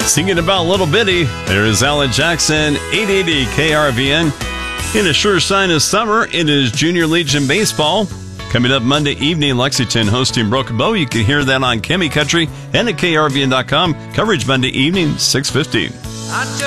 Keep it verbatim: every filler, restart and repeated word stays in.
Singing about Little Bitty, there is Alan Jackson, eight eighty K R V N. In a sure sign of summer, it is Junior Legion Baseball. Coming up Monday evening, Lexington hosting Broken Bow. You can hear that on Kemi Country and at K R V N dot com. Coverage Monday evening, six fifty.